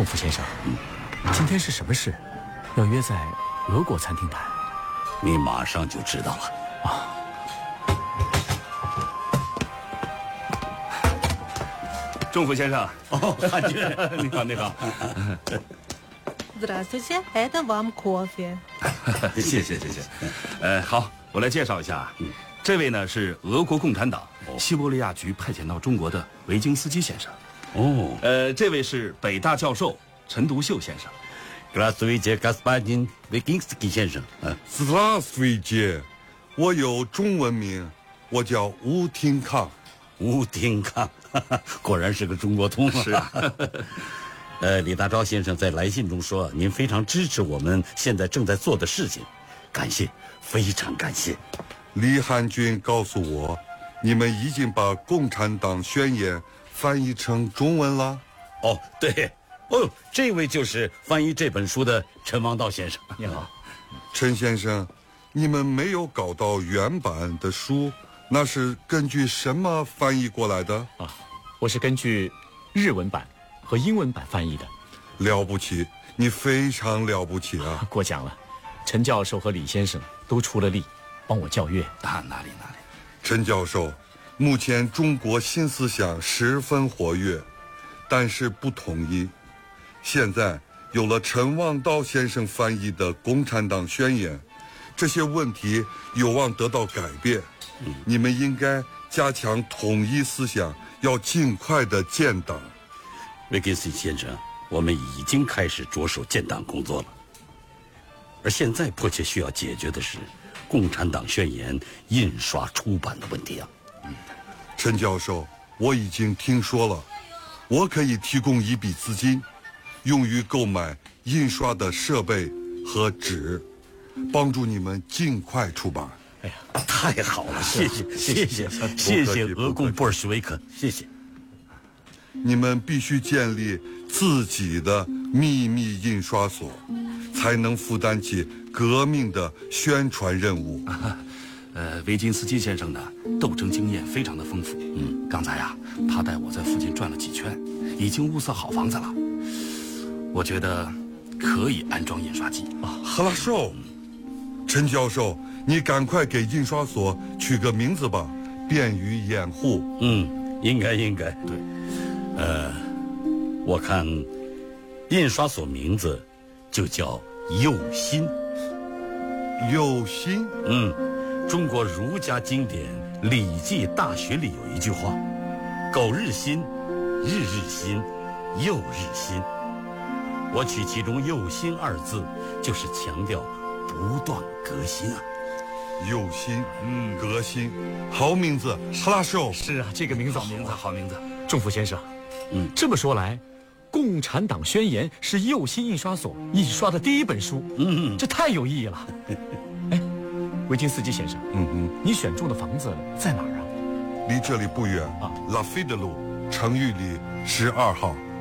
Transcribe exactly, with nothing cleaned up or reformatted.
仲甫先生，嗯，今天是什么事？要约在俄国餐厅谈？ 你马上就知道了啊。 仲甫先生， 哦，汉军， 你好，你好。 Здравствуйте, это вам кофе。 谢谢谢谢。呃，好，我来介绍一下，嗯，这位呢是俄国共产党西伯利亚局派遣到中国的维京斯基先生。 哦， 呃，这位是北大教授陈独秀先生。 Здравствуйте, господин Вегинский先生。嗯 ，Здравствуйте，我有中文名，我叫吴廷康。 吴廷康，果然是个中国通。 是啊。 呃，李大钊先生在来信中说，您非常支持我们现在正在做的事情，感谢，非常感谢。 李汉军告诉我，你们已经把《共产党宣言》翻译成中文了。 哦，对，哦，这位就是翻译这本书的陈王道先生。 你好， 陈先生，你们没有搞到原版的书，那是根据什么翻译过来的？ 啊，我是根据日文版和英文版翻译的。 了不起，你非常了不起啊！ 过奖了，陈教授和李先生都出了力，帮我校阅。 啊，哪里哪里。 陈教授，目前中国新思想十分活跃，但是不统一。现在有了陈望道先生翻译的《共产党宣言》，这些问题有望得到改变。嗯、你们应该加强统一思想，要尽快的建党。 维金斯基先生，我们已经开始着手建党工作了，而现在迫切需要解决的是《共产党宣言》印刷出版的问题啊。 嗯，陈教授，我已经听说了，我可以提供一笔资金，用于购买印刷的设备和纸，帮助你们尽快出版。 哎呀，太好了，谢谢谢谢谢谢俄共布尔什维克，谢谢。 你们必须建立自己的秘密印刷所，才能负担起革命的宣传任务。 啊、呃，维金斯基先生的斗争经验非常的丰富。嗯，刚才啊，他带我在附近转了几圈，已经物色好房子了。我觉得可以安装印刷机。 啊，赫拉寿，陈教授，你赶快给印刷所取个名字吧，便于掩护。 嗯，应该应该。 对。 呃，我看印刷所名字就叫佑心。 佑心？ 嗯，中国儒家经典《礼记·大学》里有一句话：“苟日新，日日新，又日新。”我取其中“佑心”二字，就是强调不断革新啊。 佑心，嗯，革新，好名字，赫拉寿。 是啊，这个名字好名字，好名字。 仲甫先生。嗯，这么说来，《共产党宣言》是佑心印刷所印刷的第一本书。嗯，这太有意义了。哎，维金斯基先生，嗯嗯，你选中的房子在哪儿啊？ 离这里不远啊，拉菲德路，成玉里十二号。